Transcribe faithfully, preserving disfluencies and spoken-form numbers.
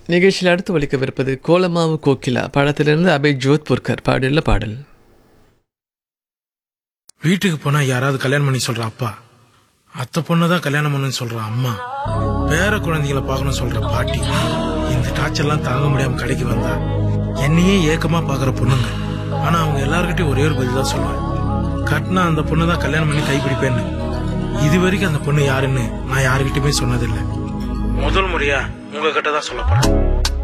நிகழ்ச்சியில் அடுத்து ஒலிக்கவிருப்பது கோலமாவு கோகிலா படத்திலிருந்து அபய் ஜோத்புர்கர் பாடியுள்ள பாடல். வீட்டுக்கு போனா யாராவது கல்யாணம் பண்ணி சொல்ற அப்பா, அத்தை பொண்ணுதான் கல்யாணம் பண்ணுன்னு சொல்ற அம்மா, பேர குழந்தைகளை பார்க்கணும் சொல்ற பாட்டி, இந்த டார்ச்சர்லாம் தாங்க முடியாம கடைக்கு வந்தா என்னையே ஏக்கமா பாக்குற பொண்ணுங்க. ஆனா அவங்க எல்லாருக்கிட்டையும் ஒரே ஒரு பதில் தான் சொல்லுவேன், கட்டினா அந்த பொண்ணு தான் கல்யாணம் பண்ணி கைப்பிடிப்பேன்னு. இது வரைக்கும் அந்த பொண்ணு யாருன்னு நான் யாருக்கிட்டயுமே சொன்னதில்லை. முதல் முறையா உங்ககிட்ட தான் சொல்ல போறேன்.